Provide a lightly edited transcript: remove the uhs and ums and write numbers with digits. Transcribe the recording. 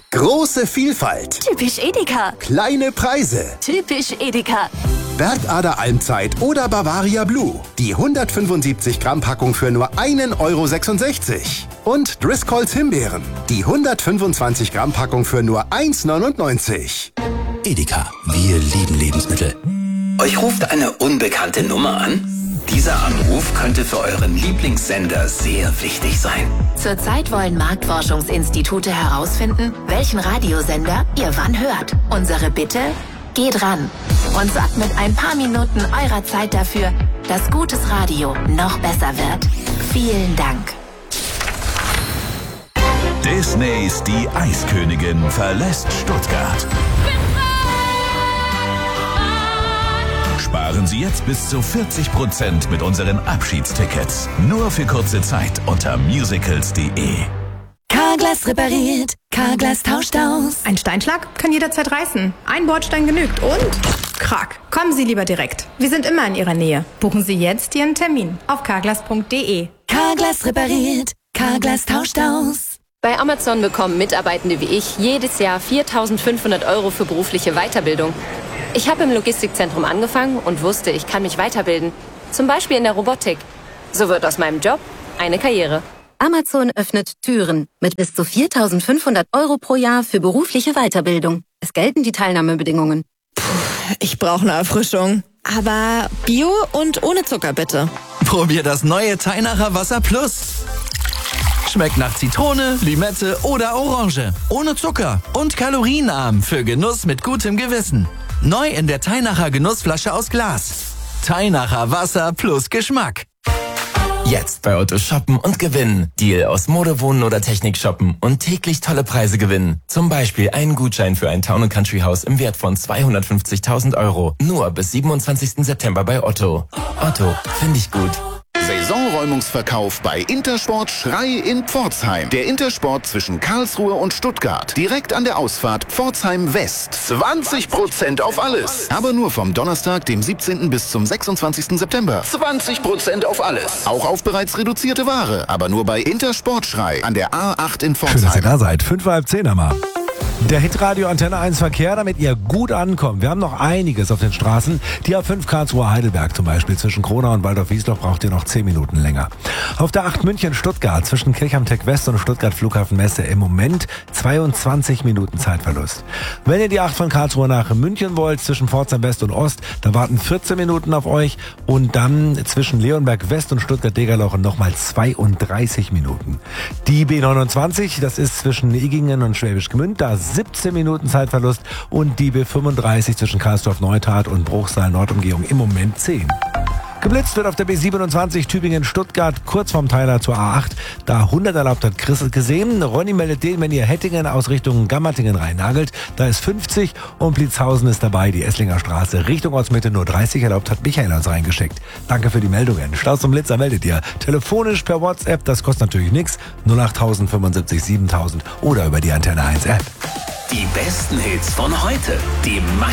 Große Vielfalt. Typisch Edeka. Kleine Preise. Typisch Edeka. Bergader Almzeit oder Bavaria Blue. Die 175 Gramm Packung für nur 1,66 €. Und Driscolls Himbeeren. Die 125 Gramm Packung für nur 1,99 €. Edeka, wir lieben Lebensmittel. Euch ruft eine unbekannte Nummer an? Dieser Anruf könnte für euren Lieblingssender sehr wichtig sein. Zurzeit wollen Marktforschungsinstitute herausfinden, welchen Radiosender ihr wann hört. Unsere Bitte? Geht ran und sorgt mit ein paar Minuten eurer Zeit dafür, dass gutes Radio noch besser wird. Vielen Dank. Disneys Die Eiskönigin verlässt Stuttgart. Sparen Sie jetzt bis zu 40% mit unseren Abschiedstickets. Nur für kurze Zeit unter musicals.de. Carglass repariert, Carglass tauscht aus. Ein Steinschlag kann jederzeit reißen. Ein Bordstein genügt und krack. Kommen Sie lieber direkt. Wir sind immer in Ihrer Nähe. Buchen Sie jetzt Ihren Termin auf carglass.de. Carglass repariert, Carglass tauscht aus. Bei Amazon bekommen Mitarbeitende wie ich jedes Jahr 4.500 € für berufliche Weiterbildung. Ich habe im Logistikzentrum angefangen und wusste, ich kann mich weiterbilden. Zum Beispiel in der Robotik. So wird aus meinem Job eine Karriere. Amazon öffnet Türen mit bis zu 4.500 € pro Jahr für berufliche Weiterbildung. Es gelten die Teilnahmebedingungen. Ich brauche eine Erfrischung. Aber Bio und ohne Zucker bitte. Probier das neue Teinacher Wasser Plus. Schmeckt nach Zitrone, Limette oder Orange. Ohne Zucker und kalorienarm für Genuss mit gutem Gewissen. Neu in der Teinacher Genussflasche aus Glas. Teinacher Wasser plus Geschmack. Jetzt bei Otto shoppen und gewinnen. Deal aus Mode, Wohnen oder Technik shoppen und täglich tolle Preise gewinnen. Zum Beispiel einen Gutschein für ein Town & Country Haus im Wert von 250.000 €. Nur bis 27. September bei Otto. Otto, finde ich gut. Saisonräumungsverkauf bei Intersport Schrei in Pforzheim. Der Intersport zwischen Karlsruhe und Stuttgart. Direkt an der Ausfahrt Pforzheim West. 20% auf alles. Aber nur vom Donnerstag, dem 17. bis zum 26. September. 20% auf alles. Auch auf bereits reduzierte Ware. Aber nur bei Intersport Schrei an der A8 in Pforzheim. Schön, dass ihr da seid. 5:30 mal. Der Hitradio Antenne 1 Verkehr, damit ihr gut ankommt. Wir haben noch einiges auf den Straßen. Die A5 Karlsruhe Heidelberg zum Beispiel. Zwischen Kronau und Waldorf-Wiesloch braucht ihr noch 10 Minuten länger. Auf der 8 München-Stuttgart zwischen Kirchheim-Tech West und Stuttgart Flughafen Messe im Moment 22 Minuten Zeitverlust. Wenn ihr die 8 von Karlsruhe nach München wollt, zwischen Pforzheim West und Ost, dann warten 14 Minuten auf euch. Und dann zwischen Leonberg West und Stuttgart-Degerloch nochmal 32 Minuten. Die B29, das ist zwischen Igingen und Schwäbisch Gmünd, da 17 Minuten Zeitverlust und die B35 zwischen Karlsdorf-Neustadt und Bruchsal-Nordumgehung im Moment 10. Geblitzt wird auf der B27 Tübingen-Stuttgart kurz vorm Teiler zur A8. Da 100 erlaubt hat Chris gesehen. Ronny meldet den, wenn ihr Hettingen aus Richtung Gammertingen reinnagelt. Da ist 50 und Blitzhausen ist dabei. Die Esslinger Straße Richtung Ortsmitte nur 30 erlaubt hat Michael uns reingeschickt. Danke für die Meldungen. Staus und Blitzer meldet ihr. Telefonisch per WhatsApp, das kostet natürlich nichts. 08000 75 7000 oder über die Antenne 1 App. Die besten Hits von heute. Die